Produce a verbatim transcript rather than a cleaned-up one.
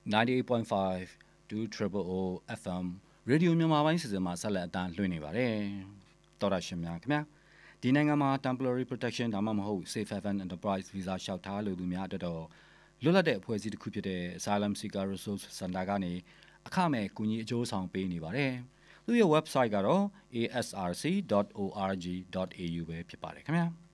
ninety-eight point five two triple O F M ရေဒီယိုမြန်မာပိုင်းစီစဉ်မှာဆက်လက်အတန်းလွှင့်နေပါတယ်တော်ရရှင်များခင်ဗျာဒီနိုင်ငံမှာ temporary protection ဒါမှမဟုတ် Safe Haven Enterprise Visa လျှောက်ထားလို့သူများအတွက်တော့လွတ်လပ်တဲ့အဖွဲ့အစည်းတစ်ခုဖြစ်တဲ့ Asylum Seeker Resource Center ကနေအခမဲ့ကူညီအကျိုးဆောင်ပေးနေပါတယ်သူရဲ့ website ကတော့ a s r c dot org dot a u ပဲဖြစ်ပါတယ်ခင်ဗျာ